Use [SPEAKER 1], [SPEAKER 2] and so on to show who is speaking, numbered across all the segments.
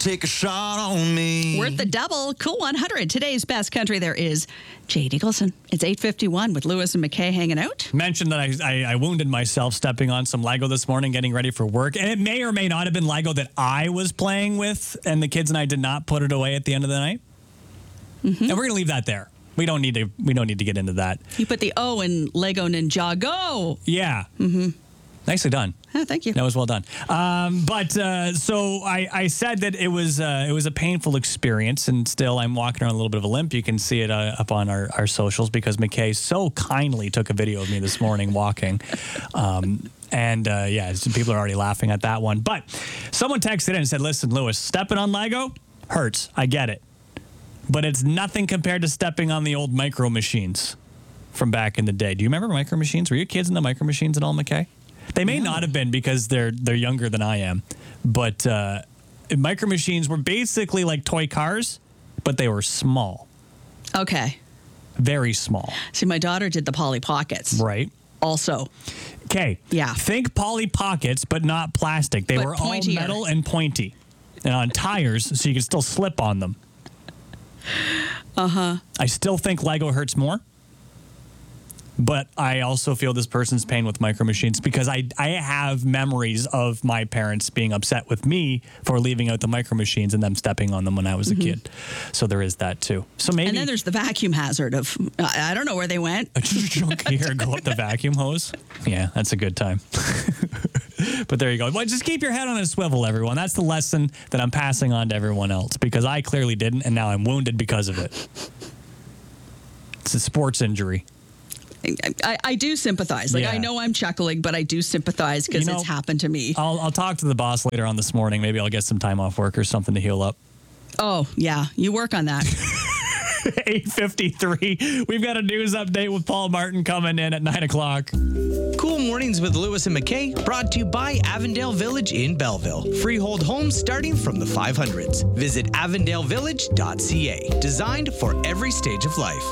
[SPEAKER 1] take a shot on me.
[SPEAKER 2] Worth the double. Cool 100. Today's best country there is Jade Eagleson. It's 8:51 with Lewis and McKay hanging out.
[SPEAKER 3] Mentioned that I wounded myself stepping on some Lego this morning, getting ready for work. And it may or may not have been Lego that I was playing with, and the kids and I did not put it away at the end of the night. Mm-hmm. And we're going to leave that there. We don't need to get into that.
[SPEAKER 2] You put the O in Lego Ninjago.
[SPEAKER 3] Yeah. Mm-hmm. Nicely done.
[SPEAKER 2] Oh, thank you.
[SPEAKER 3] That was well done. So I said that it was a painful experience, and still I'm walking around a little bit of a limp. You can see it up on our socials because McKay so kindly took a video of me this morning walking. Some people are already laughing at that one. But someone texted in and said, listen, Lewis, stepping on Lego hurts. I get it. But it's nothing compared to stepping on the old Micro Machines from back in the day. Do you remember Micro Machines? Were you kids in the Micro Machines at all, McKay? They may not have been because they're younger than I am. But Micro Machines were basically like toy cars, but they were small.
[SPEAKER 2] Okay.
[SPEAKER 3] Very small.
[SPEAKER 2] See, my daughter did the Polly Pockets.
[SPEAKER 3] Right.
[SPEAKER 2] Also.
[SPEAKER 3] Okay.
[SPEAKER 2] Yeah.
[SPEAKER 3] Think Polly Pockets, but not plastic. They were all metal and pointy. And on tires, so you could still slip on them.
[SPEAKER 2] Uh-huh.
[SPEAKER 3] I still think Lego hurts more. But I also feel this person's pain with Micro Machines because I have memories of my parents being upset with me for leaving out the Micro Machines and them stepping on them when I was a kid. So there is that too. So maybe.
[SPEAKER 2] And then there's the vacuum hazard of, I don't know where they went.
[SPEAKER 3] Here, go up the vacuum hose. Yeah, that's a good time. But there you go. Well, just keep your head on a swivel, everyone. That's the lesson that I'm passing on to everyone else because I clearly didn't, and now I'm wounded because of it. It's a sports injury.
[SPEAKER 2] I do sympathize. I know I'm chuckling, but I do sympathize because it's happened to me.
[SPEAKER 3] I'll talk to the boss later on this morning. Maybe I'll get some time off work or something to heal up.
[SPEAKER 2] Oh, yeah. You work on that.
[SPEAKER 3] 8:53. We've got a news update with Paul Martin coming in at 9 o'clock.
[SPEAKER 4] Cool Mornings with Lewis and McKay, brought to you by Avondale Village in Belleville. Freehold homes starting from the 500s. Visit avondalevillage.ca. Designed for every stage of life.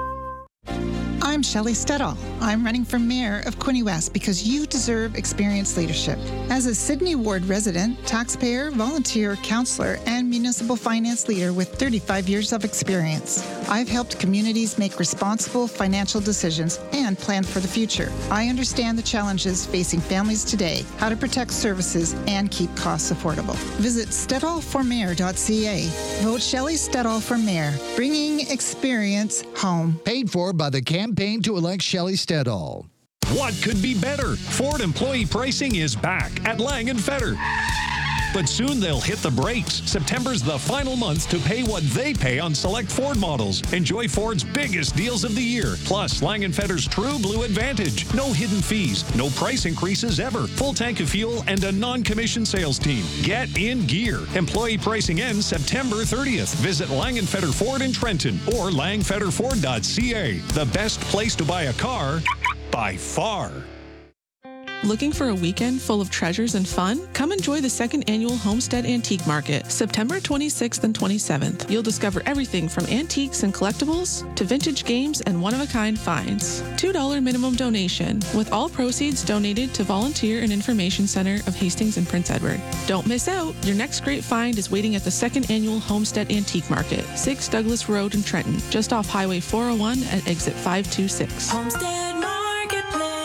[SPEAKER 5] I'm Shelley Steadall. I'm running for mayor of Quinte West because you deserve experienced leadership. As a Sydney Ward resident, taxpayer, volunteer, counselor, and municipal finance leader with 35 years of experience, I've helped communities make responsible financial decisions and plan for the future. I understand the challenges facing families today, how to protect services, and keep costs affordable. Visit steadallformayor.ca. Vote Shelley Steadall for mayor, bringing experience home.
[SPEAKER 6] Paid for by the campaign to elect Shelley Steadall.
[SPEAKER 7] What could be better? Ford employee pricing is back at Lang & Fetter. But soon they'll hit the brakes. September's the final month to pay what they pay on select Ford models. Enjoy Ford's biggest deals of the year. Plus, Lang & Fetter's True Blue Advantage. No hidden fees, no price increases ever. Full tank of fuel and a non-commissioned sales team. Get in gear. Employee pricing ends September 30th. Visit Lang & Fetter Ford in Trenton or langfetterford.ca. The best place to buy a car by far.
[SPEAKER 8] Looking for a weekend full of treasures and fun? Come enjoy the second annual Homestead Antique Market, September 26th and 27th. You'll discover everything from antiques and collectibles to vintage games and one-of-a-kind finds. $2 minimum donation, with all proceeds donated to Volunteer and Information Center of Hastings and Prince Edward. Don't miss out. Your next great find is waiting at the second annual Homestead Antique Market, 6 Douglas Road in Trenton, just off Highway 401 at exit 526.
[SPEAKER 9] Homestead Marketplace.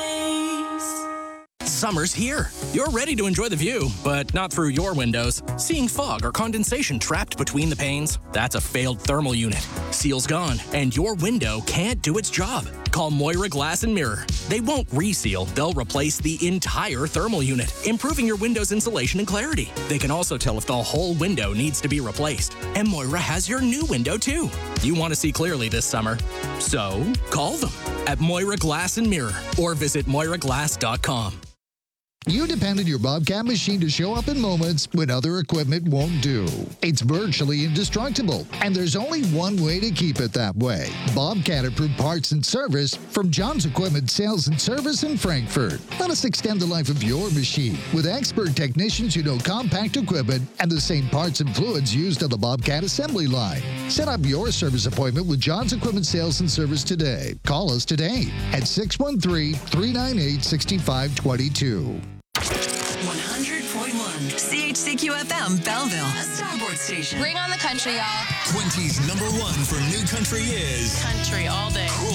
[SPEAKER 10] Summer's here. You're ready to enjoy the view, but not through your windows. Seeing fog or condensation trapped between the panes? That's a failed thermal unit. Seal's gone, and your window can't do its job. Call Moira Glass and Mirror. They won't reseal, they'll replace the entire thermal unit, improving your window's insulation and clarity. They can also tell if the whole window needs to be replaced. And Moira has your new window too. You want to see clearly this summer, so call them at Moira Glass and Mirror or visit moiraglass.com.
[SPEAKER 6] You depend on your Bobcat machine to show up in moments when other equipment won't do. It's virtually indestructible, and there's only one way to keep it that way. Bobcat-approved parts and service from John's Equipment Sales and Service in Frankfurt. Let us extend the life of your machine with expert technicians who know compact equipment and the same parts and fluids used on the Bobcat assembly line. Set up your service appointment with John's Equipment Sales and Service today. Call us today at 613-398-6522.
[SPEAKER 9] 100.1
[SPEAKER 11] CHCQ-FM Belleville, a Starboard station.
[SPEAKER 12] Bring on the country, y'all.
[SPEAKER 13] 20's #1 for new country is
[SPEAKER 12] country all day.